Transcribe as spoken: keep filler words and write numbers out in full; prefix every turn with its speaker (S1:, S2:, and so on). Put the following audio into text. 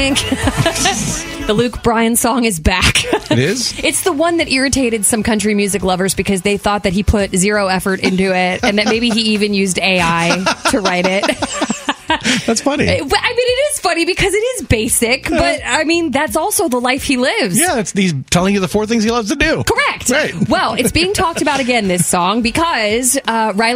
S1: The Luke Bryan song is back.
S2: It is?
S1: It's the one that irritated some country music lovers because they thought that he put zero effort into it and that maybe he even used A I to write it.
S2: That's funny.
S1: I mean, it is funny because it is basic, but I mean, that's also the life he lives.
S2: Yeah, it's he's telling you the four things he loves to do.
S1: Correct.
S2: Right.
S1: Well, it's being talked about again, this song, because uh, Riley